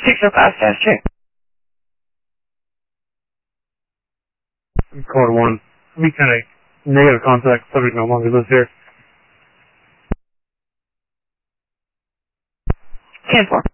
605 fast check. Code 1. We kind of negative contact. Subject no longer lives here. 10-4.